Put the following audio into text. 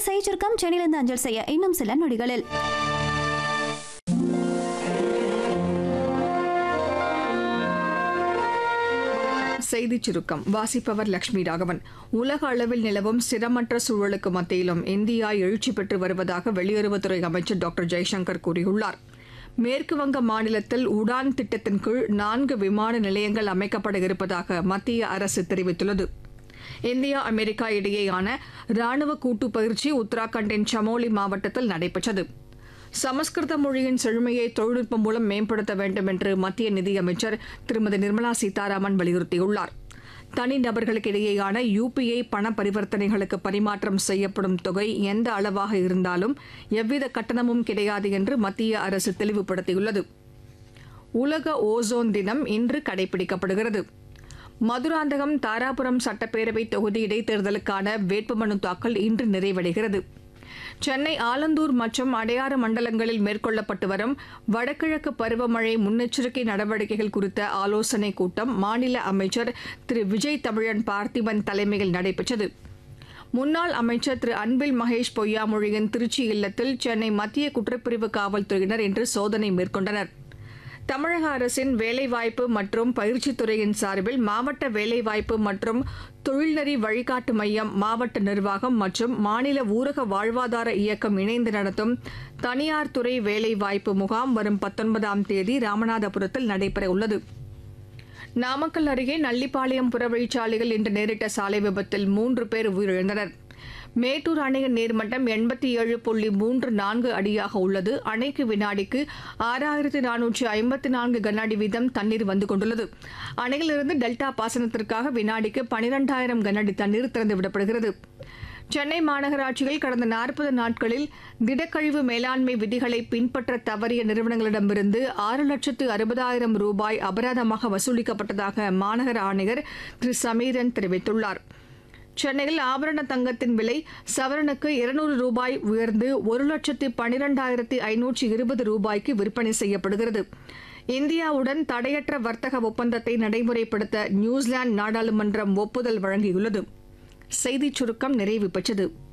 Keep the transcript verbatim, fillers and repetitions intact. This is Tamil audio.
செய்தி சுருக்கம் சென்னையிலிருந்து அஞ்சல் செய்ய இன்னும் சில நொடிகளில். செய்திச் சுருக்கம் வாசிப்பவர் லட்சுமி ராகவன். உலக அளவில் நிலவும் ஸ்திரமற்ற சூழலுக்கு மத்தியிலும் இந்தியா எழுச்சி பெற்று வருவதாக வெளியுறவுத்துறை அமைச்சர் டாக்டர் ஜெய்சங்கர் கூறியுள்ளார். மேற்குவங்க மாநிலத்தில் உடான் திட்டத்தின் கீழ் நான்கு விமான நிலையங்கள் அமைக்கப்பட இருப்பதாக மத்திய அரசு தெரிவித்துள்ளது. இந்தியா அமெரிக்கா இடையேயான ராணுவ கூட்டு பயிற்சி உத்தராகண்டின் சமோலி மாவட்டத்தில் நடைபெற்றது. சமஸ்கிருத மொழியின் செழுமையை தொழில்நுட்பம் மூலம் மேம்படுத்த வேண்டும் என்று மத்திய நிதியமைச்சர் திருமதி நிர்மலா சீதாராமன் வலியுறுத்தியுள்ளார். தனிநபர்களுக்கு இடையேயான யுபிஐ பண பரிவர்த்தனைகளுக்கு பரிமாற்றம் செய்யப்படும் தொகை எந்த அளவாக இருந்தாலும் எவ்வித கட்டணமும் கிடையாது என்று மத்திய அரசு தெளிவுபடுத்தியுள்ளது. உலக ஓசோன் தினம் இன்று கடைபிடிக்கப்படுகிறது. மதுராந்தகம் தாராபுரம் சட்டப்பேரவை தொகுதி இடைத்தேர்தலுக்கான வேட்புமனு தாக்கல் இன்று நிறைவடைகிறது. சென்னை ஆலந்தூர் மற்றும் அடையாறு மண்டலங்களில் மேற்கொள்ளப்பட்டு வரும் வடகிழக்கு பருவமழை முன்னெச்சரிக்கை நடவடிக்கைகள் குறித்த ஆலோசனைக் கூட்டம் மாநில அமைச்சர் திரு விஜய் தமிழன் பார்த்திபன் தலைமையில் நடைபெற்றது. முன்னாள் அமைச்சர் திரு அன்பில் மகேஷ் பொய்யாமொழியின் திருச்சி இல்லத்தில் சென்னை மத்திய குற்றப்பிரிவு காவல்துறையினர் இன்று சோதனை மேற்கொண்டனர். தமிழக அரசின் வேலைவாய்ப்பு மற்றும் பயிற்சித்துறையின் சார்பில் மாவட்ட வேலைவாய்ப்பு மற்றும் தொழில்நெறி வழிகாட்டு மையம், மாவட்ட நிர்வாகம் மற்றும் மாநில ஊரக வாழ்வாதார இயக்கம் இணைந்து நடத்தும் தனியார் துறை வேலைவாய்ப்பு முகாம் வரும் பத்தொன்பதாம் தேதி ராமநாதபுரத்தில் நடைபெற உள்ளது. நாமக்கல் அருகே நல்லிப்பாளையம் புறவழிச்சாலையில் இன்று நேரிட்ட சாலை விபத்தில் மூன்று பேர் உயிரிழந்தனர். மேட்டூர் அணையின் நீர்மட்டம் எண்பத்தி ஏழு புள்ளி மூன்று நான்கு அடியாக உள்ளது. அணைக்கு வினாடிக்கு ஆறாயிரத்து நானூற்று ஐம்பத்தி நான்கு கன அடி வீதம் தண்ணீர் வந்து கொண்டுள்ளது. அணையிலிருந்து டெல்டா பாசனத்திற்காக வினாடிக்கு பனிரெண்டாயிரம் கன அடி தண்ணீர் திறந்துவிடப்படுகிறது. சென்னை மாநகராட்சியில் கடந்த நாற்பது நாட்களில் திடக்கழிவு மேலாண்மை விதிகளை பின்பற்ற தவறிய நிறுவனங்களிடமிருந்து ஆறு லட்சத்து அறுபதாயிரம் ரூபாய் அபராதமாக வசூலிக்கப்பட்டதாக மாநகர ஆணையர் திரு சமீரன் தெரிவித்துள்ளார். சென்னையில் ஆபரண தங்கத்தின் விலை சவரனுக்கு இருநூறு ரூபாய் உயர்ந்து ஒரு லட்சத்து பனிரெண்டாயிரத்தி ஐநூற்று இருபது ரூபாய்க்கு விற்பனை செய்யப்படுகிறது. இந்தியாவுடன் தடையற்ற வர்த்தக ஒப்பந்தத்தை நடைமுறைப்படுத்த நியூசிலாந்து நாடாளுமன்றம் ஒப்புதல் வழங்கியுள்ளது. செய்திச் சுருக்கம் நிறைவு பெற்றது.